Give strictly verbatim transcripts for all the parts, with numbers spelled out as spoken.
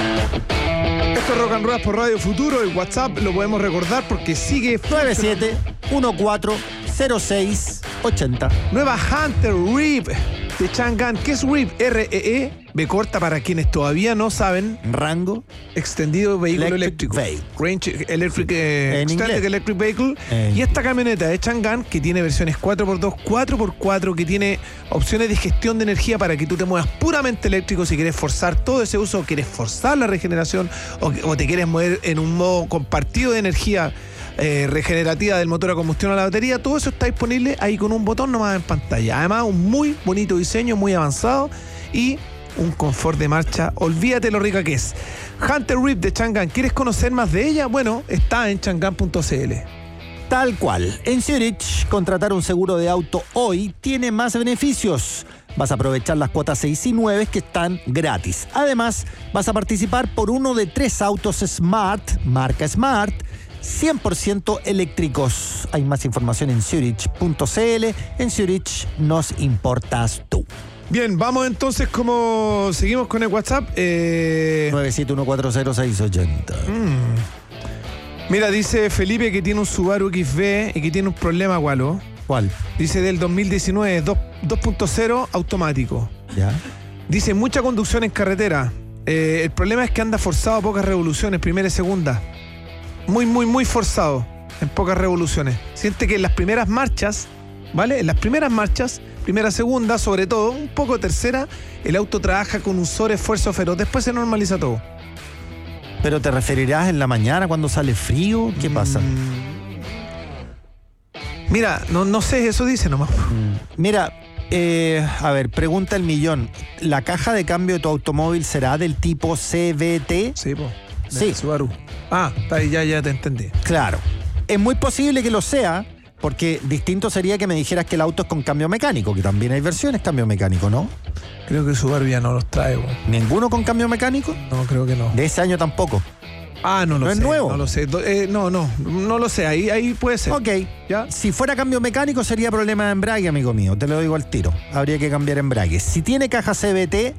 Esto es Rock and Roll por Radio Futuro. El WhatsApp lo podemos recordar porque sigue nueve siete uno cuatro cero seis ocho cero. Nueva Hunter Reef de Chang'an. ¿Qué es Reef? R E E, B corta para quienes todavía no saben. Rango extendido vehículo electric eléctrico. vehicle. Range Electric eh, En Extended inglés. Electric Vehicle. Eh. Y esta camioneta de Chang'an, que tiene versiones cuatro por dos, cuatro por cuatro, que tiene opciones de gestión de energía para que tú te muevas puramente eléctrico si quieres forzar todo ese uso, o quieres forzar la regeneración, o, o te quieres mover en un modo compartido de energía eh, regenerativa del motor a combustión a la batería. Todo eso está disponible ahí con un botón nomás en pantalla. Además, un muy bonito diseño, muy avanzado y un confort de marcha. Olvídate lo rica que es. Hunter Reef de Chang'an. ¿Quieres conocer más de ella? Bueno, está en chang'an punto c l. Tal cual. En Zurich, contratar un seguro de auto hoy tiene más beneficios. Vas a aprovechar las cuotas seis y nueve que están gratis. Además, vas a participar por uno de tres autos Smart, marca Smart, cien por ciento eléctricos. Hay más información en zurich punto c l. En Zurich nos importas tú. Bien, vamos entonces, como seguimos con el WhatsApp. Eh... nueve siete uno cuatro cero seis ocho cero. Mm. Mira, dice Felipe que tiene un Subaru X V y que tiene un problema, Gualo. ¿Cuál? Dice del dos mil diecinueve, dos punto cero automático. Ya. Dice mucha conducción en carretera. Eh, el problema es que anda forzado a pocas revoluciones, primera y segunda. Muy, muy, muy forzado en pocas revoluciones. Siente que en las primeras marchas, ¿vale? En las primeras marchas, primera, segunda, sobre todo, un poco tercera, el auto trabaja con un sobreesfuerzo feroz. Después se normaliza todo. ¿Pero te referirás en la mañana cuando sale frío? ¿Qué pasa? Mm. Mira, no, no sé, eso dice nomás. Mm. Mira, eh, a ver, pregunta el millón. ¿La caja de cambio de tu automóvil será del tipo C V T? Sí, po. Sí. Subaru. Ah, está ahí, ya, ya te entendí. Claro. Es muy posible que lo sea, porque distinto sería que me dijeras que el auto es con cambio mecánico, que también hay versiones cambio mecánico, ¿no? Creo que Subaru ya no los trae, po. ¿Ninguno con cambio mecánico? No, creo que no. De ese año tampoco. Ah, no lo ¿No sé. es nuevo? No lo sé. Do- eh, no, no, no lo sé. Ahí, ahí puede ser. Ok. ¿Ya? Si fuera cambio mecánico sería problema de embrague, amigo mío. Te lo digo al tiro. Habría que cambiar embrague. Si tiene caja C V T,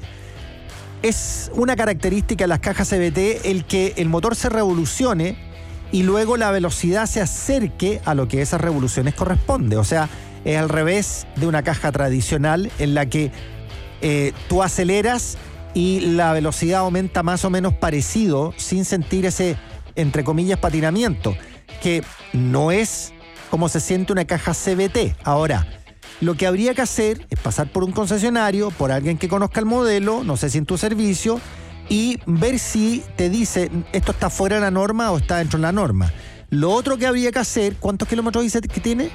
es una característica de las cajas C V T el que el motor se revolucione y luego la velocidad se acerque a lo que esas revoluciones corresponde. O sea, es al revés de una caja tradicional en la que eh, tú aceleras y la velocidad aumenta más o menos parecido sin sentir ese, entre comillas, patinamiento, que no es como se siente una caja C V T. Ahora, lo que habría que hacer es pasar por un concesionario, por alguien que conozca el modelo, no sé si en tu servicio, y ver si te dice esto está fuera de la norma o está dentro de la norma. Lo otro que habría que hacer, ¿cuántos kilómetros dice que tiene?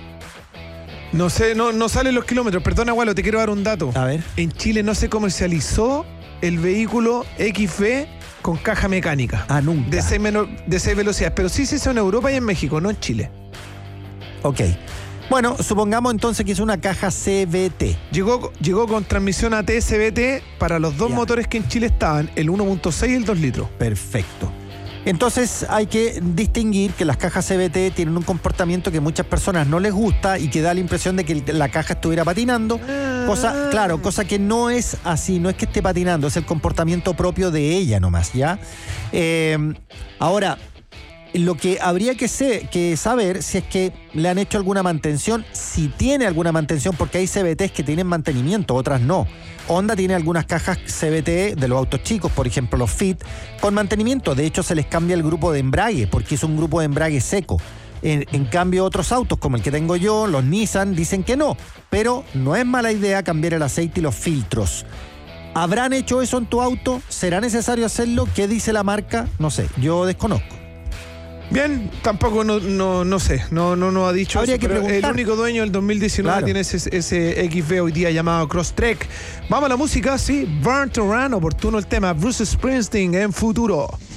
No sé, no, no salen los kilómetros. Perdona, Gualo, te quiero dar un dato. A ver. En Chile no se comercializó el vehículo X V con caja mecánica. Ah, nunca. De seis, menor, de seis velocidades. Pero sí se hizo en Europa y en México, no en Chile. Ok. Bueno, supongamos entonces que es una caja C V T. Llegó, llegó con transmisión A T C V T para los dos Ya. motores que en Chile estaban, el uno punto seis y el dos litros. Perfecto. Entonces hay que distinguir que las cajas C V T tienen un comportamiento que a muchas personas no les gusta y que da la impresión de que la caja estuviera patinando. Cosa, claro, cosa que no es así, no es que esté patinando, es el comportamiento propio de ella nomás, ¿ya? Eh, ahora, lo que habría que, ser, que saber si es que le han hecho alguna mantención, si tiene alguna mantención, porque hay C V Ts que tienen mantenimiento, otras no. Honda tiene algunas cajas C V T de los autos chicos, por ejemplo los Fit, con mantenimiento. De hecho, se les cambia el grupo de embrague, porque es un grupo de embrague seco. En, en cambio, otros autos, como el que tengo yo, los Nissan, dicen que no. Pero no es mala idea cambiar el aceite y los filtros. ¿Habrán hecho eso en tu auto? ¿Será necesario hacerlo? ¿Qué dice la marca? No sé, yo desconozco. Bien, tampoco no, no, no sé, no, no, no ha dicho Habría eso, que pero preguntar. el único dueño del dos mil diecinueve Claro. tiene ese, ese X V hoy día llamado Crosstrek. Vamos a la música, sí, Burn to Run, oportuno el tema, Bruce Springsteen en Futuro.